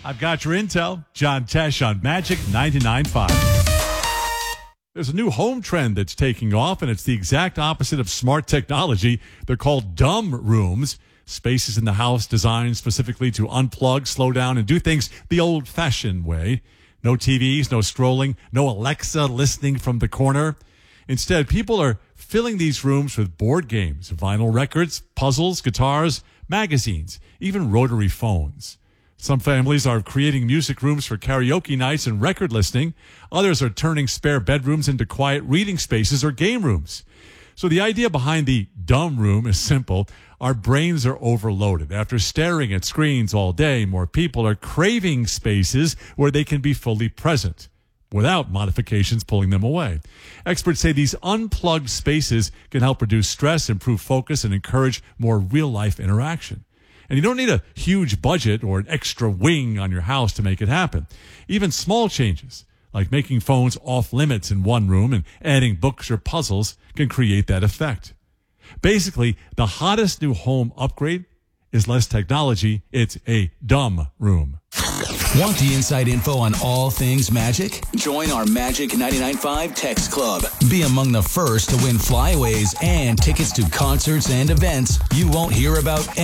I've got your intel. John Tesh on Magic 99.5. There's a new home trend that's taking off, and it's the exact opposite of smart technology. They're called dumb rooms, spaces in the house designed specifically to unplug, slow down, and do things the old-fashioned way. No TVs, no scrolling, no Alexa listening from the corner. Instead, people are filling these rooms with board games, vinyl records, puzzles, guitars, magazines, even rotary phones. Some families are creating music rooms for karaoke nights and record listening. Others are turning spare bedrooms into quiet reading spaces or game rooms. So the idea behind the dumb room is simple. Our brains are overloaded. After staring at screens all day, more people are craving spaces where they can be fully present without modifications pulling them away. Experts say these unplugged spaces can help reduce stress, improve focus, and encourage more real-life interaction. And you don't need a huge budget or an extra wing on your house to make it happen. Even small changes, like making phones off limits in one room and adding books or puzzles, can create that effect. Basically, the hottest new home upgrade is less technology. It's a dumb room. Want the inside info on all things Magic? Join our Magic 99.5 Text Club. Be among the first to win flyaways and tickets to concerts and events you won't hear about